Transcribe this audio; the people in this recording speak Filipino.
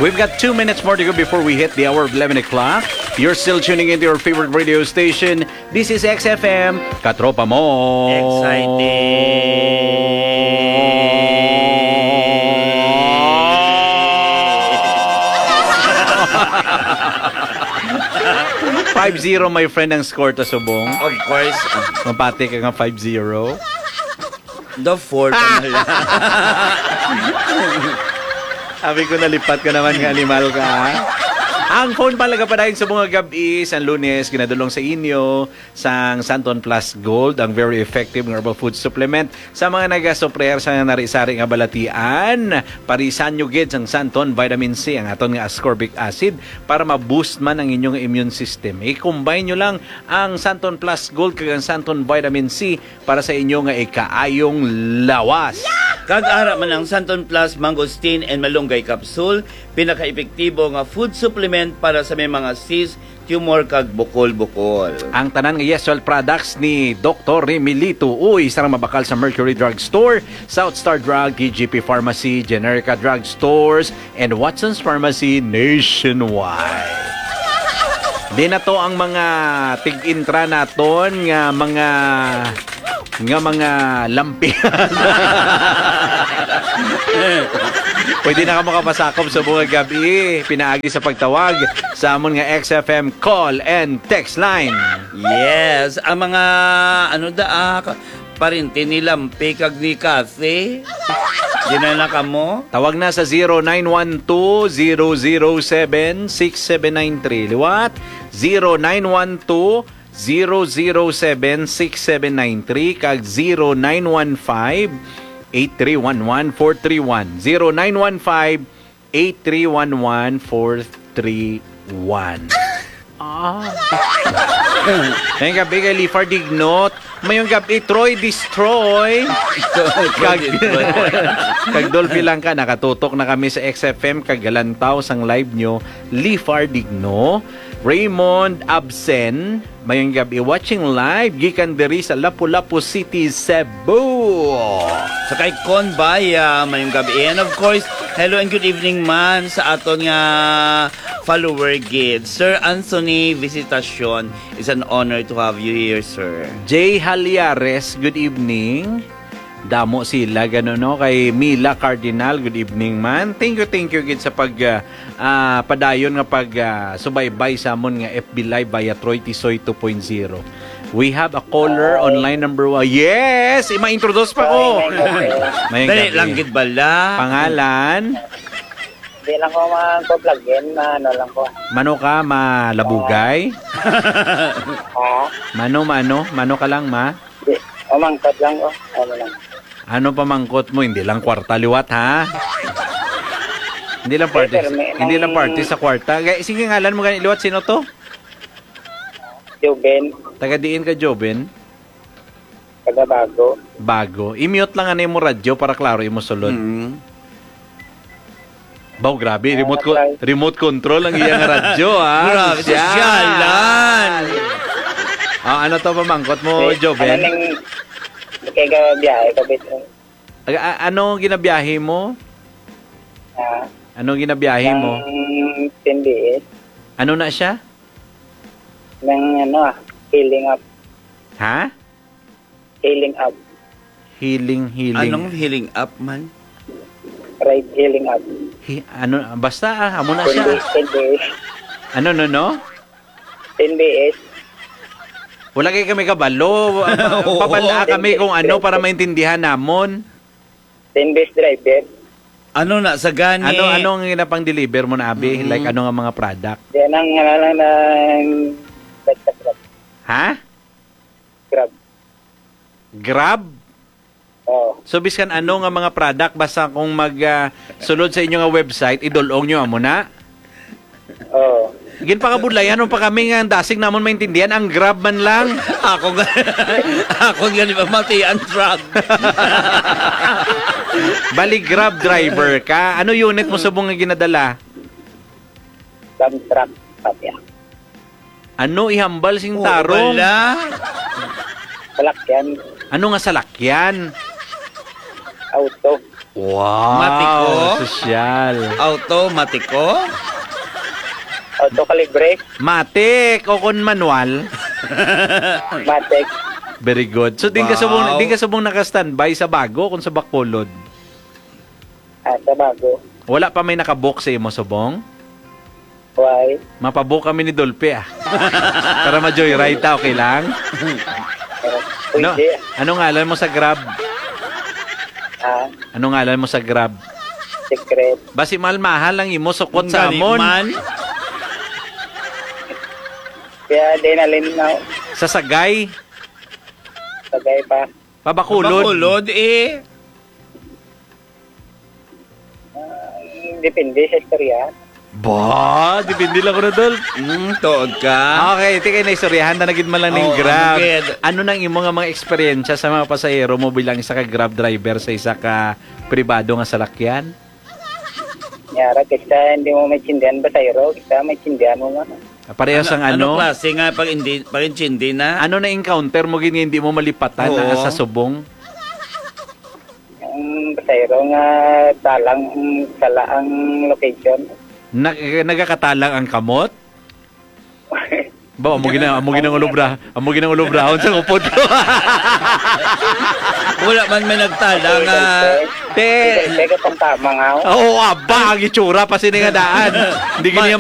We've got 2 minutes more to go before we hit the hour of 11 o'clock. You're still tuning into your favorite radio station. This is XFM, Katropa Mo. Excited. 5-0, my friend, ang score to Subong. Of course. Mapati ka nga 5-0. The 4 pa na lang. Sabi ko, nalipat ka naman nga, limal ka. Ang phone palaga pa dahil sa mga gabi sa Lunes, kinadulong sa inyo sang Santon Plus Gold, ang very effective herbal food supplement sa mga nagasoprayer sa narisari nga balatian. Parisan nyo gid sang Santon Vitamin C, ang aton nga ascorbic acid para ma-boost man ang inyong immune system. I-combine nyo lang ang Santon Plus Gold kag ang Santon Vitamin C para sa inyo nga ikaayong lawas. Kag-ara man ang Santon Plus Mangosteen and Malunggay Capsule, pinaka-epektibo nga food supplement para sa may mga cyst, tumor kag bukol-bukol. Ang tanan nga Yeswell products ni Dr. Remilito, uy, sarang mabakal sa Mercury Drug Store, South Star Drug, TGP Pharmacy, Generica Drug Stores, and Watson's Pharmacy nationwide. Di na to ang mga tig-intra naton nga mga lampihan. Pwede na ka makapasakop sa buong gabi. Pinaagi sa pagtawag sa amon nga XFM call and text line. Yes, ang mga parinti ni Lampi kag ni Kathy. Dinala ka mo? Tawag na sa 0912-007-6793. Liwat? 0912-007-6793 kag 0915-8311-431. 0915-8311-431. Ngayong gabi kay Lifar Dignot. Mayong gabi, Troy Destroy. Kag Dolphy lang ka, nakatutok na kami sa XFM kag Galantaw sang live nyo. Lifar Digno, Raymond Absen, mayong gabi watching live gikan diri sa Lapu-Lapu City, Cebu. Sa kay Con Baya, mayong gabi. And of course, hello and good evening man sa aton nga follower gid. Sir Anthony Visitacion, is an honor to have you here, sir. Jay Haliares, good evening. Damo sila, gano'n, no? Kay Mila Cardinal, good evening, man. Thank you, gid sa padayon nga subaybay sa amon nga FB Live via Troy Tisoy 2.0. We have a caller online number 1. Yes! Ma-introduce pa ko. Dali lang gid bala. Pangalan? Hindi lang ko mag-plugin, lang ko. Mano ka, malabugay? Ha? Mano ka lang, ma? Mangkot lang ko. Lang. Ano pa mangkot mo? Hindi lang kwarta liwat, ha? Hindi lang party sa kwarta. Sige, ngalan mo ganit liwat. Sino to? Joben. Taga-diin ka, Joben? Taga-Bago. Bago. I-mute lang ano mo radyo para klaro mo sulod. Baw, grabe. Remote control ang iyang radyo, ha? Grabe, sasyalan. Ano to pamangkot mo, Joben? Kaya biyahe ko bito. Ano ginabiyahe mo? Ha? Ano ginabiyahe mo? 10 days. Ano na siya? Healing up. Ha? Healing up. Healing. Anong healing up, man? Right, healing up. Basta, amo na siya. 10 days. Ano, no? 10 days. Wala kayo kami kabalo. Pabala kami kung ano para maintindihan namon. 10 days driver. Ano na sa gani? Ano ang ginapang deliver mo na, Abi? Like ano nga mga product? Yan ang ng Grab. Ha? Grab? Oo. So biskan ano nga mga product basta kung sulod sa inyo nga website, idolong nyo amo na? Oo. Gin pa kabudlayan pa kami nga dasig namon maintindihan ang Grab man lang. Ako gani ba mati ang truck. Bali Grab driver ka. Ano unit mo subong nga ginadala? Dump truck. Papya. Ano ihambal sing tarong? Wala. Salakyan. Ano nga salakyan? Auto. Wow. Matiko? Sosyal. Automatiko? Autocalibre, Matik o kun manual. Matic, Very good. So, din ka Wow. subong naka-standby sa bago kung sa Bacolod. sa bago. Wala pa may nakabook sa imo subong? Why? Mapabook kami ni Dolpe Para ma-joyride ta, okay lang? No? Pwede. Anong ngalan mo sa Grab? Anong ngalan mo sa Grab? Secret. Basi mahal lang imo sukot sa Gali amon. man. Kaya dinalin na Sa Sagay. sagay pa. Pabakulod. Bakulod eh. Depende sa istorya. Ba, dipindi lang ko na dol. Tuod ka. Okay, tika na istoryahan na nagid man lang ning Oo, Grab. agad. Ano nang imo nga mga eksperyensya sa mga pasahero mo bilang isa ka Grab driver sa isa ka pribado nga salakyan? Yara, kita hindi mo may tsindihan ba sayro? Kita may tsindihan mo nga. Parehas ang Ano ano? klase nga pag hindi na? Ano na encounter mo gini hindi mo malipatan Oo. na sa subong? Ang sayro nga sala ang location. Nagakatalang ang kamot? Ba, amo ginang ulubrahon sa upod ko. Wala man may nagtala nga. Te, Teka pang tama nga. oo, aba, ang itsura pa siningadaan. Hindi kiniya